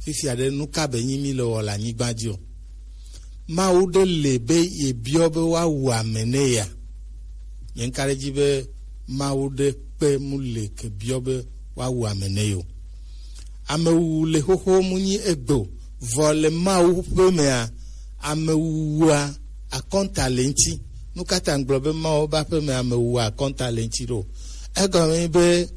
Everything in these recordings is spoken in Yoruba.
fifia ɖe nuka be nyi mi le wɔ le anyigba dzi o. Mawu ɖe le be yebiɔ be woawu ame ne ya. Nye nka ɖe dzi be Mawu ɖe kpe mu le ke biɔ be woawu ame ne yo. Amewuwu le xoxo mu nyi egbe o. Vɔ le Mawu ƒe mea, amewuwua akɔnta le ŋuti. Nu katã gblɔ be Mawu ba ƒe me amewuwua akɔnta le ŋuti ɖo. Egɔme be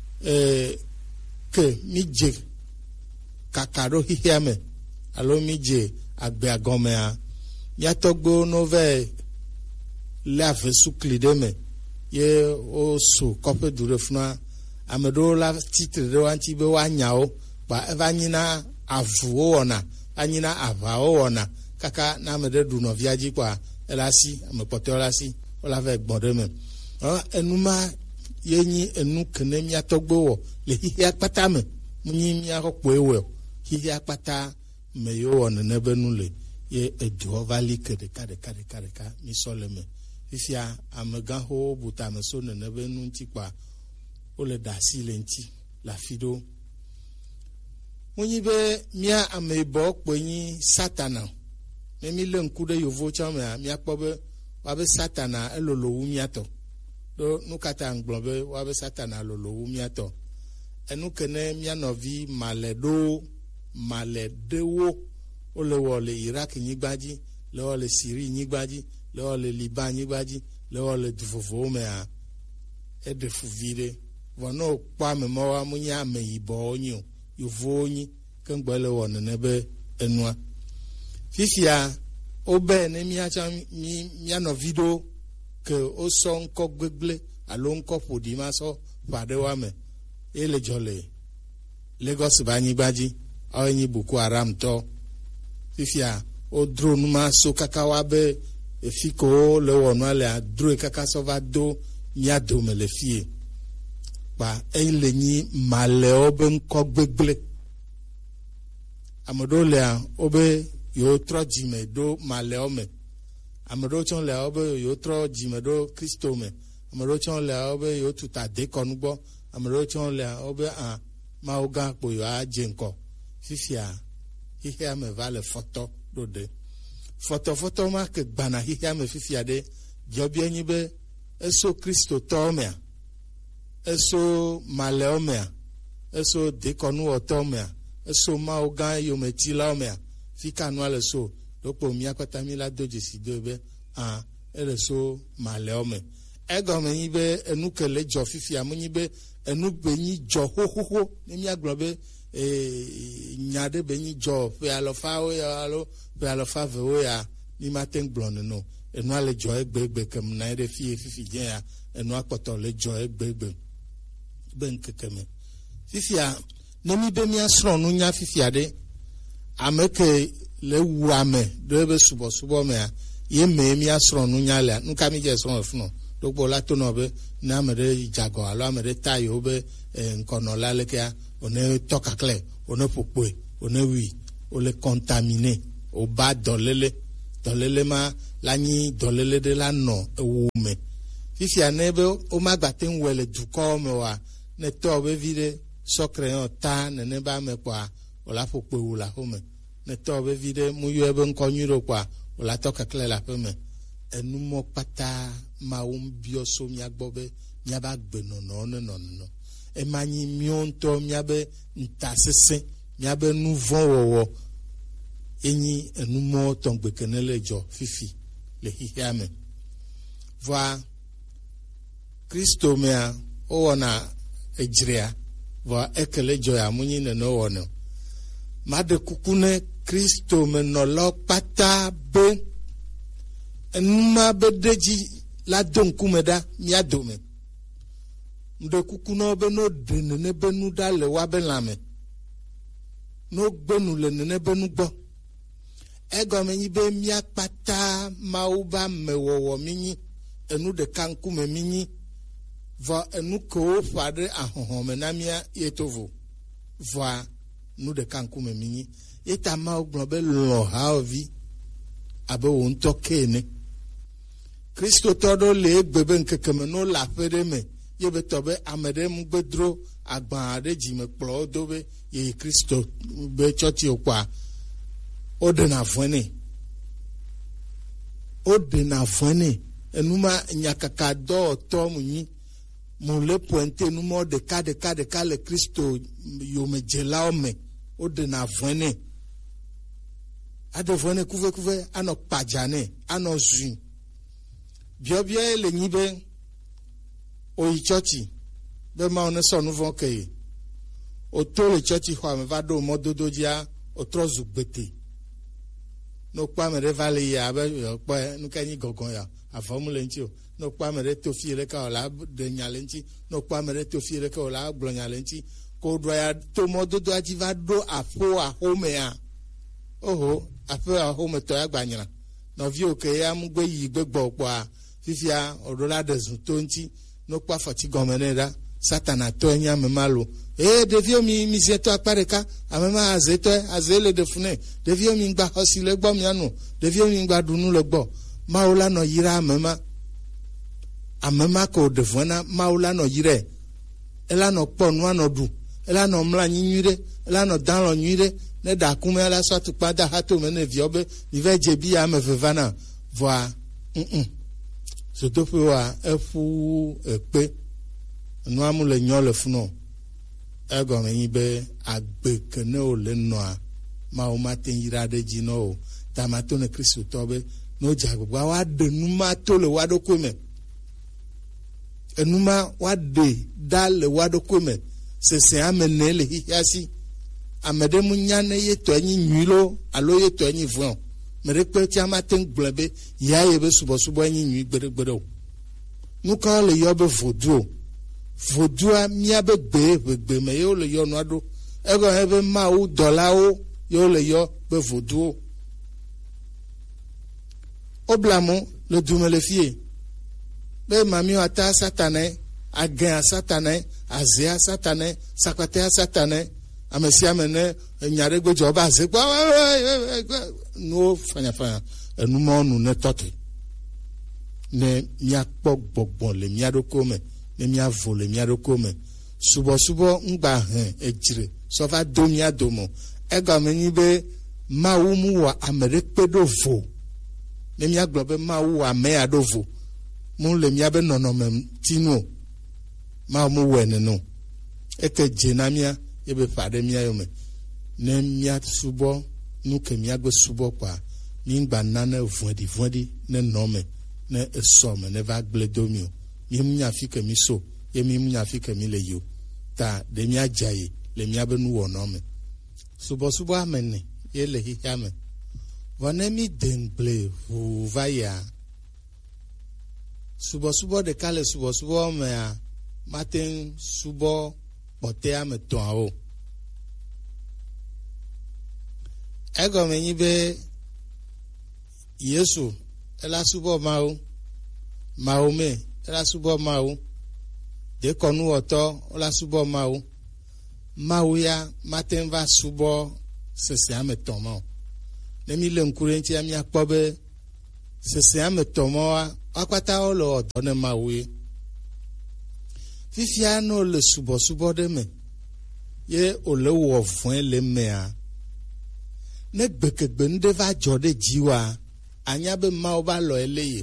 ke mi dze kaka ɖo xixia me alo mi dze agbea gɔmea, mia tɔgbewo no ve le ave sukli ɖe me ye wo so kɔƒe du ɖe funua. Ame ɖewo la titre ɖe wanti be woanya wo, ba eva nyina avuwo wɔna, anyina aʋawo wɔna, kaka na ame ɖe ɖu nɔvia dzi kpɔa ele asi, ame kpɔtɔewo le asi, wola va gbɔn ɖe me. Enuma ye nyi enu kene mia tɔgbewo wɔ le xixia kpata me, mu nyi mia xɔ kpoe wɔ, xixia kpata me yewo wɔ nene be nu le, ye eduwo va li ke ɖeka mi sɔ le me. Fifia amegãxowo buta me so nene be nu ŋuti kpɔa wole da asi le ŋuti le afi ɖo. Wonyi be mia ame yibɔ kpoe nyi Satana. Ne mi le ŋku ɖe yovo tsɔ mea, miakpɔ be woabe Satana elolo wu miatɔ. Do nu katã gblɔ be woabe Satana lolo wu miatɔ. Enu kene mia nɔvi male ɖewo wole wɔ le Irak nyigba dzi, le wɔ le Syrie nyigba dzi, le wɔ le Liban nyigba dzi, le wɔ le du vovowo mea, eɖe fu vi ɖe. Vɔ ne wòkpɔ ame mawoa mu nye ame yibɔwo nyi o, yovowo nyi, keŋgbɔ le wɔ nene be enua. Fifia wobe ne mia nɔvi ɖewo ke wosɔ ŋkɔ gbegble alo ŋkɔ ƒoɖi ma sɔ ƒa ɖe wa me, ye le dzɔ le Lagos ba anyigba dzi, awo nyi Boko Haram tɔ. Fifia wodro nu ma so kaka wa be efi ko le wɔ nua lea, droe kaka sɔ va do mia dome le fie. Ba ele nyi malewo be ŋkɔ gbegble. Ame ɖewo lea wobe yewo trɔ dzime ɖo malewo me. Ame ɖewo tsɔ lea wobe yewo trɔ dzime ɖo Kristo me. Ame ɖewo tsɔ lea wobe yewo tuta dekɔnu gbɔ. Ame ɖewo tsɔ lea wobe Mawu gã kpo yewo adze ŋkɔ. Fifia xixia me va le fɔtɔ ɖo ɖe. Fɔtɔfɔtɔ ma ke gbana xixia me fifia ɖe dzɔbia nyi be eso Kristo tɔwo mea, eso malewo mea, eso dekɔnuwɔtɔwo mea, eso Mawu gã yometilawo mea, fika nua le so, ɖokpo mia kpata mi la do dzesi do be ele so malewo me. Egɔme nyi be enu ke le dzɔ fifia mu nyi be enu be nyi dzɔ xoxoxo, ne mia gblɔ be nya ɖe be nyi dzɔ ƒe alɔfawo ya alo ƒe alɔfa vewo ya, mi mate gblɔ neno. Enua le dzɔ egbegbe kem na ɖe fifi dze ya, enua kpɔtɔ le dzɔ egbegbe be ŋkeke me. Fifia ne mi be mia srɔ̃ nunya fifia ɖe, ame ke le wu ame ɖe be subɔsubɔ mea, ye me mia srɔ̃ nunya lea, nu ka mi dze srɔ̃ efunɔ. Ɖogbo la to nɔ be ne ame ɖe dzagɔ alo ame ɖe ta yewo be ŋkɔnɔ la lekea, one tɔ kakle, one ƒokpoe, one wui, wole contamine, woba dɔlele ma la nyi dɔlele ɖe la nɔ ewu me. Fifia ne be wo ma gbate ŋu le dukɔwo me wa, ne tɔ be vi ɖe sɔkre yɔ ta nene ba me kpɔa, wola ƒokpoe wu le aƒe me. Ne tɔ be vi ɖe mu yɔ be ŋkɔ nyui ɖo kpɔa, wola tɔ kakle le aƒe me. Enumɔ kpata Mawu biɔ so mia gbɔ be mia ba gbe nɔnɔ ne nɔnɔ. Ema nyi mio ŋutɔ mia be nta sese, mia be nu vɔ̃ wɔwɔ, enyi enumɔ tɔŋgbe kene le dzɔ fifi le xixia me. Vɔa Kristo mea wowɔna edzrea, vɔa ekele dzɔ ya mu nyi nene wɔnɛ. Maɖe kuku ne Kristo me nɔlawo kpata be enuma be ɖe dzi la do ŋkume ɖa mia dome. Mɖe kuku na be no ɖe nene be nu ɖa le woabe lãme, no gbenu le nene be nu gbɔ. Egɔme nyi be mia kpata Mawu ba me wɔwɔ mi nyi, enu ɖeka ŋkume mi nyi, vɔ enu kewo ƒa ɖe ahɔhɔme na mia yetovo, vɔa nu ɖeka ŋkume mi nyi. Yeta Mawu gblɔ be lɔ hawòvi abe wo ŋutɔ ke ene. Kristo tɔ ɖewo le egbe be ŋkeke me no le aƒe ɖe me, ye be to be amede mu gbedro agba de jime kplo do be ye Kristo be church okwa o de na fune enuma nyakaka do to munyi mon le pointer numo de ka le Kristo yo me jela ome o de na fune ade fune kuve ano pajane ano zui biobia le nyibe o ichochi be ma one so nuvo ke o to le chochi ho me va do mododo dia o trozu gbete no pa me revale ya be pa nu kanyi gogon ya afomule nti o no pa me re to fi le ka ola de nyale nti no pa me re to fi le ka ola glo nyale nti ko do ya to mododo aji va do afo a home ya oho afo a home to ya gbanyira no vi o ke ya mu gbe yi gbegbo pa fifia odola de zun to nti no pa fati gomeneda satana to nya me malo devio mi zeto apareka amema azele de fune devio mi gba hosi le gbo mi anu devio mi gba dunu le gbo maula no yira amema ko de funa maula no yire ela no ponu anodu ela no mla nyinyire ela no dan lo nyire ne da kuma ela so tu pada hato me ne viobe ni ve jebi ya me vana voa so to pe wa efu epe nu amu le nyo le funo ego me yibe agbe kene o le noa ma o matin yira de jino tamato ne Kristo tobe no jagwa wa de numa to le wado kome enuma wa de dal le wado kome se amene le hiasi amede munyane ye to anyi nwilo alo ye to anyi vuon mere pe ti amaten glebe ya ye be subo anyi nwi gbere nu ka le yo be vodua mia be gbe me yo le yo no ado ego hebe ma u dola o yo le yo be voduo oblamo le dumele fie be mami ata satane agen satane azia satane sakwate satane amesia mene nyare gbejo ba ze gba no fanya enuma onu ne tote ne mia gbogbo le mia do kome ne mia vole mia do kome subo ngba ejire so va do mia domo ega meni be mawu mu wa amerike do vo ne mia globe mawu wa me adovo mu le mia be nono mem tinu ma mu wene no eke jenamia ebe pade mia yome ne mia subo nu ke mia go subo kwa ningba nana vondi ne nome ne esome ne va gledomio mi munya fike mi so ye mi munya fike mi le yo ta de mia jaye le mia be nu wonome subo amene ye le hihame vonemi dengle hu vaya subo de kale subo me a matin subo potea me ton o ego me nyibe Yesu ela subo mao me ela subo mao de konu oto ela subo mao ya matin va subo sese ame tomo ne mi le nkurenti ami akpobe sese ame tomo akwata olo oto ne mao fifia no le subo de me ye ole wo fun le me a ne gbekegbe nde va jode jiwa anya be ma oba lo eleye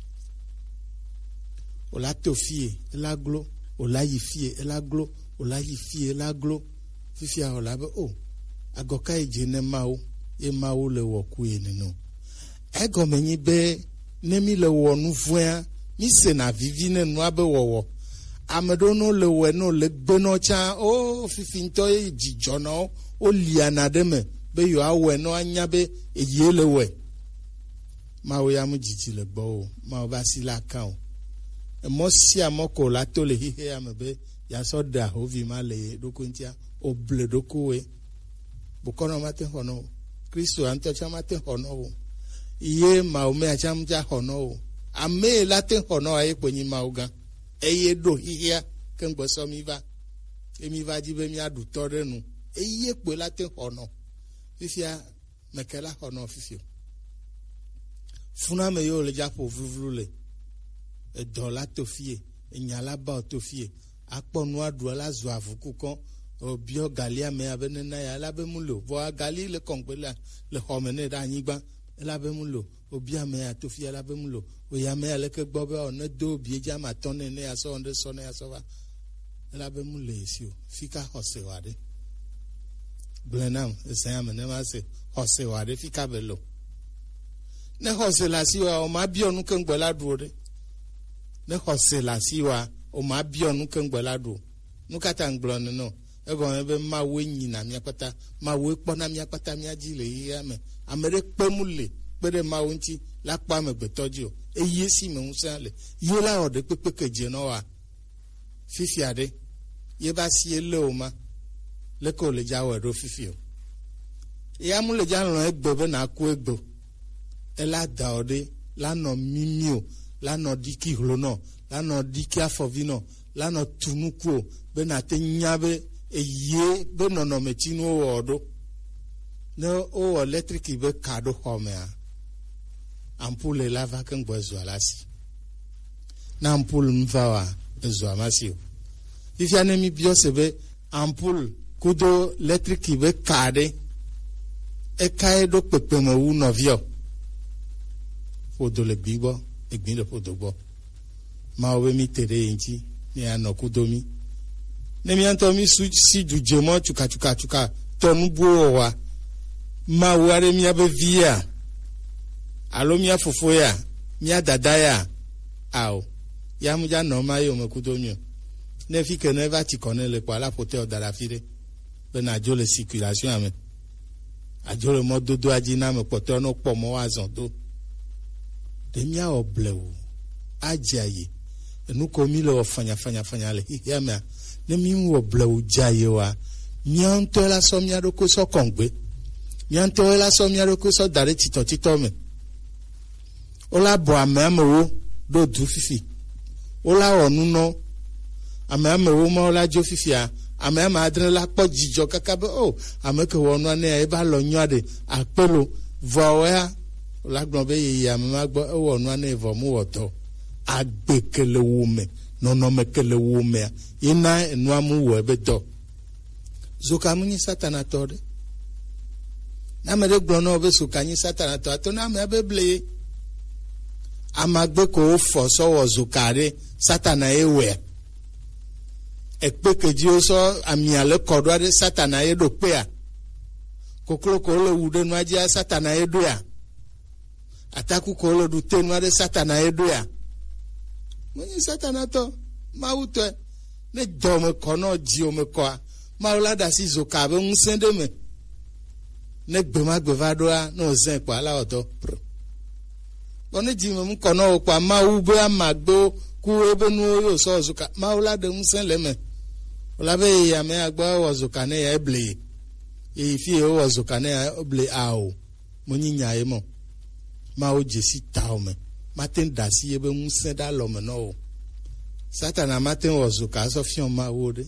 ola tofie elaglo ola yifie elaglo ola yifie elaglo fifia ola be agoka eje ne mawo e mawo le wo ku enino ego menyi be ne mi le wo nu vuan mi se na vivi ne nu abe wo amedo no le we no le gbe no cha fifinto e jijo no o liana de me be yo awe no anya be eyele we mawo ya mu jiji le gbo mawo ba si la kan o mo si amoko la to le hihe ya me be ya so da hovi ma le dokuntia o ble dokuwe bukono mate hono Kristo anto chama te hono iye mawo me achamja hono ame la te hono aye ponyi mauga eye do hihe kengbo so mi va jibe mi adu tore nu eye pe la te hono fifia mekela hono fifio funa me yo le japo vuvulu le dola tofie nyala ba otofie akponu adu ala zo avuku kon obio galia me abenena ya la be mulo vo gali le kongbela le homene da nyigba la be mulo obia me atofie la be mulo o ya me ale ke gbo be ona do bie jama tonne ne aso onde so ne aso ba la be mulo esio fika hosewade blenam esayam ne ma se hosewade fika belo ne hosela siwa o ma bi onu ke ngbela duro de ne hosela siwa o ma bi onu ke ngbela duro nukata ngblo no ego ebe ma we nyina mi akpata ma we kpo na mi akpata mi ajile yi ame amere pemule pere ma wonti la pa me gbetoji o eye si me unsa le ye la ode pepe keje no wa fifi ade ye ba si ele o ma le ko le jawo do fifi o ya mu le jan ran egbo be na ku egbo e la da ode la no mimi o la no diki hlono la no diki afovino la no tunuku be na te nyabe eye be nono metinu odo no o electric be kado homea ampule lava kan gbozo alasi na ampule mvawa ezo amasi if ya nemi biosebe ampule kudo electric be kade e kaedo pepemo wu novio fodo le bibo egbin do fodo gbo ma owe mi tere inji ni anokudo mi nemi anto mi si du jemo chuka tonu buo wa ma ware mi abe via alo mi afofo ya mi adada ya ao ya mu ja no ma yo mekudo mi ne fi ke ne va ti connaître kwa la pote o dara fire be na jo le circulation ame ajo le modo do ajina me pote no po mo wa zon do de mi a oblewu ajaye enu ko mi le fanya le ya me ne mi wo blewu jaye wa nyanto la so mi adoko so kongbe nyanto la so mi adoko so dare tito me ola bo amamewo do du fifi ola onu no amamewo mo la jo fifi a amama adre la po jijo kakabe o ameke wonu ane e ba lo nyade apelo voya ola gbon be yi amama gbo e wonu ane vo mu woto agbekele wume nono mekele wume ina enu amu wo ebe do zoka munyi satana tode na mere gbon no be soka nyi satana to ato na me be ble amagbe ko fo so wo zokare satana ewe ekpekeji o so amiale kodo ade satana edo pea kokolo ko le wude no aja satana edo ya ataku ko le du tenu ade satana edo ya munyi satana to mauto ne dome kono ji o me ko maula da si zokabe unsende me ne gbema gbevado a no zen pa la oto oni ji me kono kwa maube amagbo ku ebe nu yo so zuka maula de unsenle me ola be ya me agba wo zuka ne ya eble e fi o wo zuka ne ya eble ao munyi nyae mo ma o jesi taw me matin da si ebe unsenda lo me no satana matin wo zuka so fion ma wode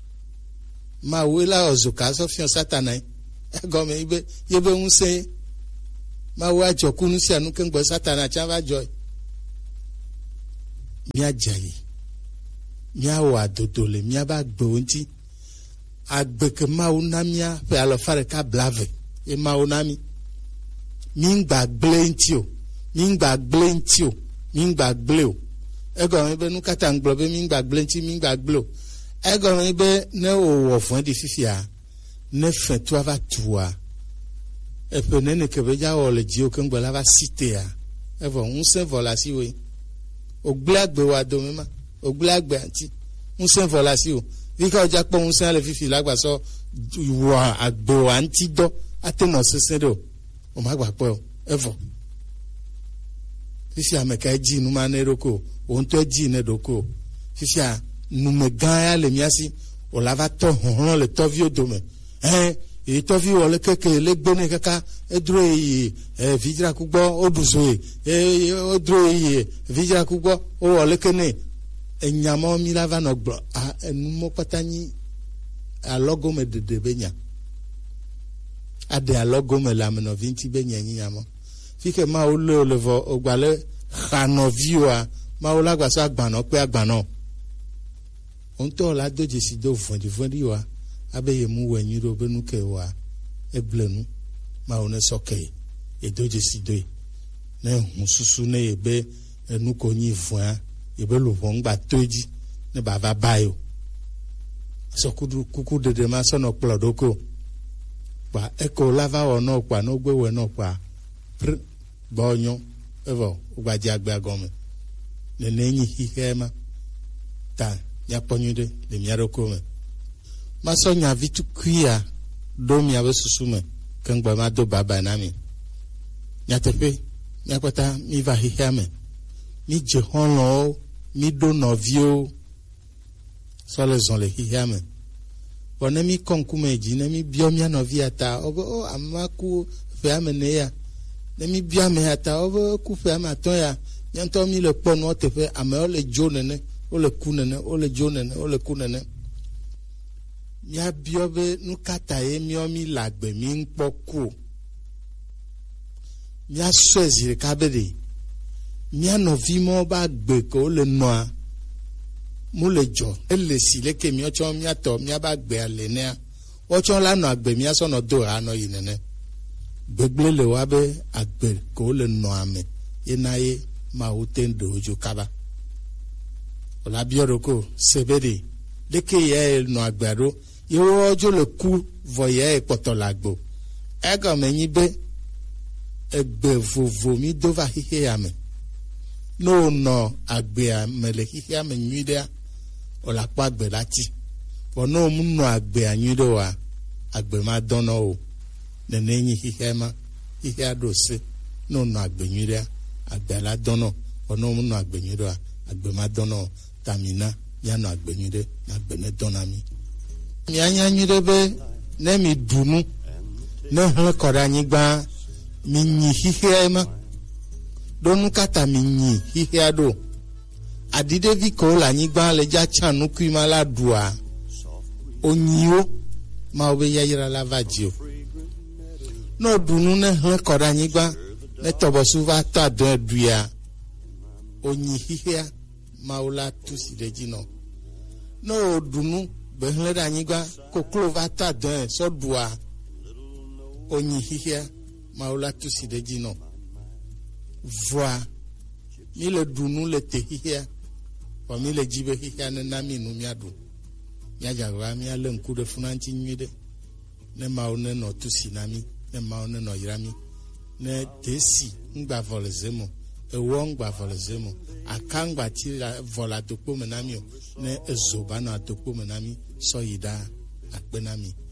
ma wela o zuka so fion satana e go me ibe yebe unsen ma wa jokunu si anu kengbo satana chava joy mi ajayi mi awa dodole mi aba gbonti agbeke ma unamia pe alofare ka blave e ma unami mi ngba glentio mi ngba gleo ego mi be nu kata nglobe mi ngba glenti mi ngba gleo ego mi be ne o wo fun di fifia ne fe tu ava tua e pe nene ke beja o le ji o ke ngbola va cité a e vo un se vola si we o gbagbe wa do mema o gbagbe anti un se vola si o vi ka o ja po un se le fifi lagba so wa agbo anti do ateno sese do o ma gba po e vo fifi ameka ji nu ma ne roko o nto ji ne doko fifi a nu me gan ya le miasi o lava to hon le to vi o do me e to vi wole keke le gbene kaka edro yi vijra kugbo oduzo odro yi vijra kugbo o wole kene enyamo mi lava no gbo enu mo patani alogo me de benya ade alogo me la me no vinti benya nyamo fike ma o le vo ogbale khano viwa ma o lagba so agbano pe agbano on to la do je si do vondi wa abe ye mu wa nyiro be nu ke wa eblenu ma one soke e do je si do ne mususu ne ebe enu ko nyi voa ebe lo von gba toji ne baba bayo so kuku de ma so no plodoko pa eko lava ono pa no gbe we no pa bonyo evo ugba ji agba gome ne nenyi hihema ta ya ponyude de miaroko me ma so nya vitu kuia do mi ave susume kangba ma do baba na mi nya tepe nya kwata mi va hiheme mi je honlo mi do novio so les on le hiheme bona mi konkume ji na mi bio mi novia ta obo amaku fe amene ya na mi bia me ata obo ku fe amaton ya nyanto mi le pono tepe ame o le jonene o le kunene o le jonene o le kunene mia biobe nukata ye mi lagbe mi npoku mia swezi kabede mia no vimo ba gbe ko le noa mu le jo ele si le ke mi ocho mia to mia ba gbe ale ne ocho la no agbe mia so no do ano yinene gbegle le wa be agbe ko le noa me inaye ma utendo ojo kaba ola bioroko sebede leke ye no agbaro yo ojo le ku voye potolagbo ego menyi be egbe vovo mi dova hihe ame no agbe amele hihe ame nyide ola pa agbe lati bono mu no agbe anyide wa agbe ma dono o nenenyi hihe ma hihe adose no agbe nyide agbe la dono bono mu no agbe nyide wa agbe ma dono tamina ya no agbe nyide na agbe ne donami mi anya nyide be ne mi dunu ne hwe kora nyigba mi nyi hihe ma donu kata mi nyi hihe do adide vi ko la nyigba le ja chanu ku ma la dua onyiwo ma obe yayira la vajio no dunu ne hwe kora nyigba ne tobosu va ta do duya onyi hihe ma ola tusi de jino no dunu be hwe da nyigba ko klova ta do so dua onyi hihe maula tusi de jino voa mi le dunu le te hihe wa mi le jibe hihe ne na mi nu miadu nyaja wa mi ale nku de funanti nyide ne maune no tusi na mi ne maune no yirami ne tesi ngba volezemo ewo ngba volezemo akangba ti la vola dokpo menami ne ezoba na dokpo menami so yida akpenami